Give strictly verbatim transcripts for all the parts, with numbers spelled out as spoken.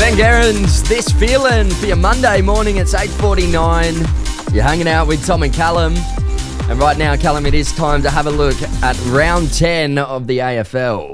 Dan Gerrans, This Feeling for your Monday morning. It's eight forty-nine. You're hanging out with Tom and Callum. And right now, Callum, it is time to have a look at round ten of the A F L.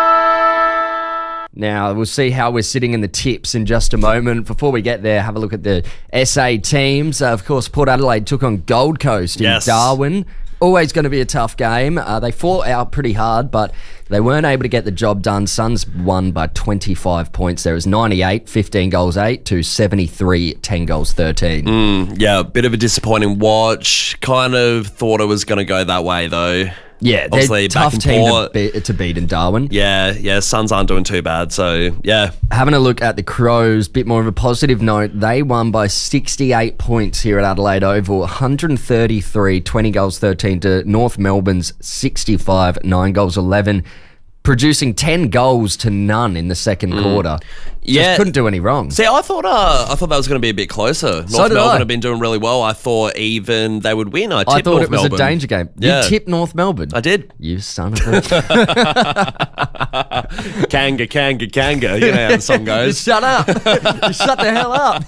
Now, we'll see how we're sitting in the tips in just a moment. Before we get there, have a look at the S A teams. Uh, of course, Port Adelaide took on Gold Coast in Yes. Darwin. Always going to be a tough game. Uh, they fought out pretty hard, but they weren't able to get the job done. Suns won by twenty-five points. There was ninety-eight, fifteen goals eight to seventy-three, ten goals thirteen. Mm, yeah, a bit of a disappointing watch. Kind of thought it was going to go that way, though. Yeah, they're Obviously, a tough back in team to, Port. be, to beat in Darwin. Yeah, yeah, Suns aren't doing too bad, so yeah. Having a look at the Crows, bit more of a positive note, they won by sixty-eight points here at Adelaide Oval, one thirty-three, twenty goals thirteen to North Melbourne's sixty-five, nine goals eleven, producing ten goals to none in the second mm. quarter. Just Yeah. couldn't do any wrong. See, I thought uh, I thought that was going to be a bit closer. North So did Melbourne I. have been doing really well. I thought even they would win. I tipped I thought North it was Melbourne. a danger game. Yeah. You tipped North Melbourne. I did. You son of a... Kanga, kanga, kanga. You know how the song goes. Shut up. Shut the hell up.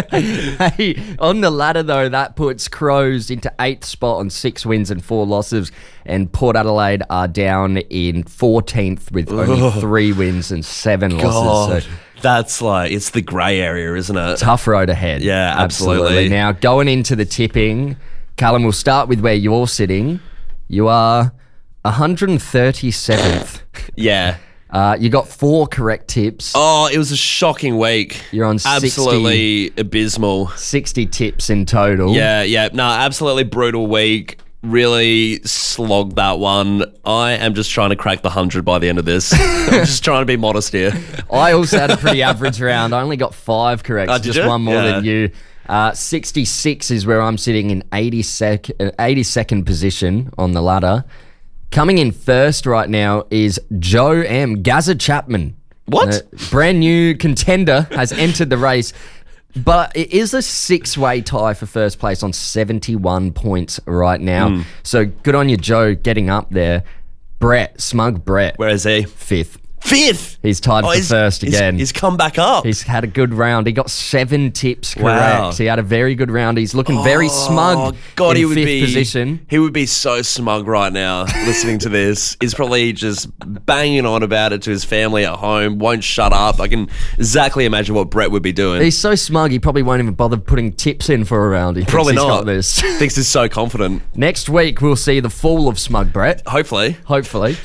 Hey, on the ladder, though, that puts Crows into eighth spot on six wins and four losses. And Port Adelaide are down in fourteenth with only Ugh. three wins and seven God, losses. So that's like, it's the grey area, isn't it? tough road ahead. Yeah, absolutely. Now, going into the tipping, Callum, we'll start with where you're sitting. You are one thirty-seventh. Yeah. Uh, you got four correct tips. Oh, it was a shocking week. You're on sixty, absolutely abysmal. sixty tips in total. Yeah, yeah. No, absolutely brutal week. Really slogged that one. I am just trying to crack the hundred by the end of this. I'm just trying to be modest here. I also had a pretty average round. I only got five correct, Oh, did just you? one more Yeah. than you. Uh, sixty-six is where I'm sitting in eighty-second, eighty-second position on the ladder. Coming in first right now is Joe M. Gaza Chapman. What? A brand new contender has entered the race. But it is a six-way tie for first place on seventy-one points right now. Mm. So good on you, Joe, getting up there. Brett, Smug Brett, Where is he? fifth. Fifth. He's tied Oh, for he's- first he's- again. He's come back up. He's had a good round. He got seven tips correct. Wow. He had a very good round. He's looking very smug Oh, God, in he would fifth be position. He would be so smug right now listening to this. He's probably just banging on about it to his family at home. Won't shut up. I can exactly imagine what Brett would be doing. He's so smug, he probably won't even bother putting tips in for a round. He Probably thinks he's not. got this. Thinks he's so confident. Next week, we'll see the fall of Smug Brett. Hopefully. Hopefully.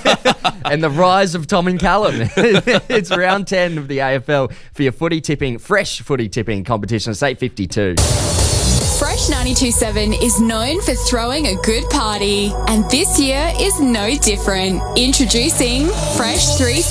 And the rise of Tom and Callum. It's round ten of the A F L for your footy tipping, fresh footy tipping competition. It's eight fifty-two. Fresh ninety-two point seven is known for throwing a good party, and this year is no different. Introducing Fresh three